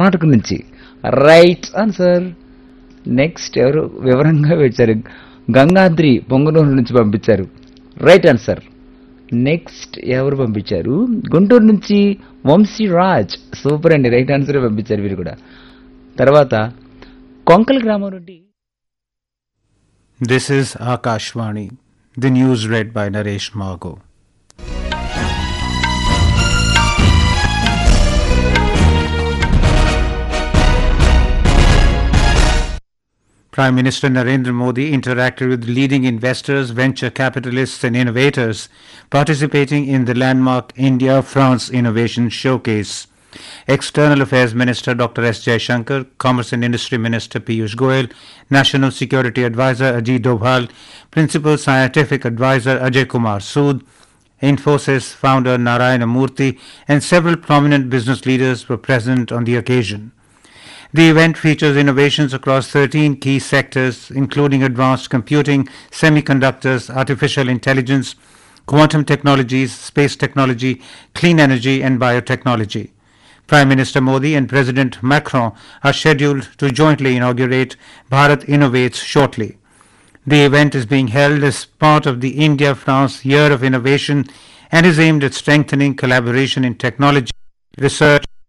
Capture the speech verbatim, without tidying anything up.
కర్ణాటక నుంచి. Right answer. Next ఎవరు వివరంగా వచ్చారు, గంగాద్రి పొంగనూరు నుంచి పంపించారు. Right answer. నెక్స్ట్ ఎవరు పంపించారు, గుంటూరు నుంచి వంశీ రాజ్. సూపర్ అండి, రైట్ ఆన్సర్ పంపించారు వీరు కూడా. తర్వాత కొంకల్ గ్రామం నుండి This is Akashvani. The news read by Naresh Margo. Prime Minister Narendra Modi interacted with leading investors, venture capitalists and innovators participating in the landmark India-France Innovation Showcase. External Affairs Minister Doctor S. Jaishankar, Commerce and Industry Minister Piyush Goyal, National Security Advisor Ajit Doval, Principal Scientific Advisor Ajay Kumar Sood, Infosys founder Narayana Murthy and several prominent business leaders were present on the occasion. The event features innovations across thirteen key sectors, including advanced computing, semiconductors, artificial intelligence, quantum technologies, space technology, clean energy, and biotechnology. Prime Minister Modi and President Macron are scheduled to jointly inaugurate Bharat Innovates shortly. The event is being held as part of the India-France Year of Innovation and is aimed at strengthening collaboration in technology, research,